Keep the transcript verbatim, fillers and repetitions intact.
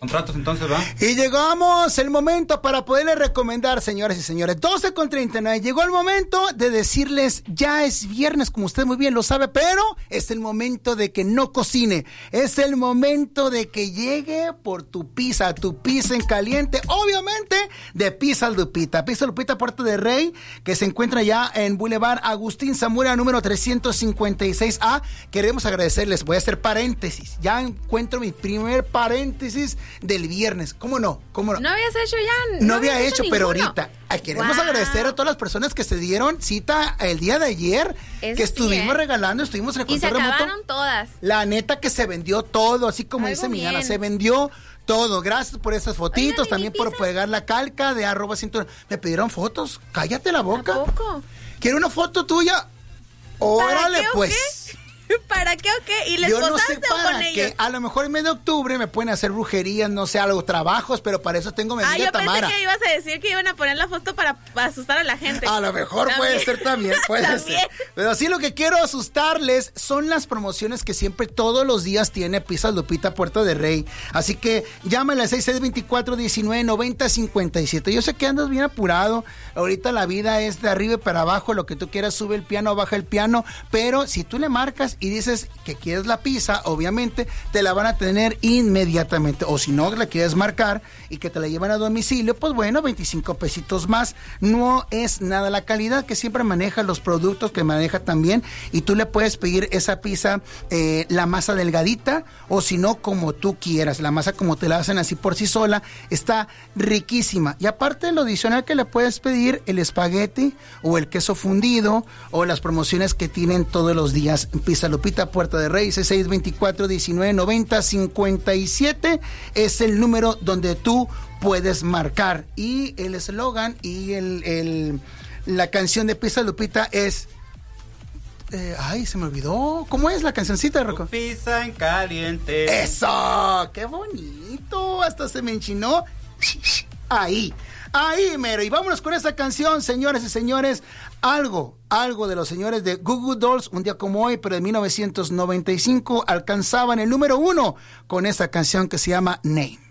Contratos entonces, ¿va? Y llegamos el momento para poderles recomendar, señoras y señores, doce con treinta y nueve. Llegó el momento de decirles, ya es viernes, como usted muy bien lo sabe, pero es el momento de que no cocine. Es el momento de que llegue por tu pizza, tu pizza en caliente, obviamente, de Pizza Lupita. Pizza Lupita Puerto de Rey, que se encuentra ya en Boulevard Agustín Zamora, número trescientos cincuenta y seis A. Queremos agradecerles, voy a hacer paréntesis. Ya encuentro mi primer paréntesis del viernes. ¿Cómo no? ¿Cómo no? ¿No habías hecho ya? No, no había hecho, hecho pero ninguno. ahorita. Queremos Wow. agradecer a todas las personas que se dieron cita el día de ayer, Eso que estuvimos sí, ¿eh? regalando, estuvimos en el Y se control remoto. acabaron todas. La neta que se vendió todo, así como Algo dice mi Ana, bien. se vendió todo. Gracias por esas fotitos, Oigan, ¿y también mi por pizza? pegar la calca de arroba cintura. Me pidieron fotos, cállate la boca. ¿A poco? ¿Quiero una foto tuya? Órale, qué o pues. qué? ¿Para qué o qué? ¿Y les Yo no posaste sé o para con qué. ellos? A lo mejor en mes de octubre me pueden hacer brujerías, no sé, algo, trabajos, pero para eso tengo mi Ah, amiga yo Tamara. pensé que ibas a decir que iban a poner la foto para asustar a la gente. A lo mejor También. puede ser también, puede También. ser. Pero sí, lo que quiero asustarles son las promociones que siempre todos los días tiene Pizza Lupita Puerto de Rey. Así que llámale al seis seis dos cuatro, uno nueve, nueve cero cinco siete. Yo sé que andas bien apurado. Ahorita la vida es de arriba y para abajo. Lo que tú quieras, sube el piano, baja el piano. Pero si tú le marcas y dices que quieres la pizza, obviamente te la van a tener inmediatamente. O si no la quieres marcar y que te la llevan a domicilio, pues bueno, veinticinco pesitos más. No es nada. La calidad que siempre maneja, los productos que maneja también, y tú le puedes pedir esa pizza, eh, la masa delgadita, o si no, como tú quieras. La masa como te la hacen así por sí sola, está riquísima. Y aparte lo adicional que le puedes pedir, el espagueti o el queso fundido, o las promociones que tienen todos los días. Pizza Lupita Puerto de Rey, seis seis dos cuatro, uno nueve, nueve cero cinco siete es el número donde tú puedes marcar. Y el eslogan y el, el la canción de Pizza Lupita es eh, ay, se me olvidó. ¿Cómo es la cancioncita, Rocco? Pizza en caliente. ¡Eso! ¡Qué bonito! Hasta se me enchinó. Ahí, ahí, mero. Y vámonos con esta canción, señores y señores. Algo, algo de los señores de Goo Goo Dolls, un día como hoy, pero de mil novecientos noventa y cinco, alcanzaban el número uno con esta canción que se llama Name.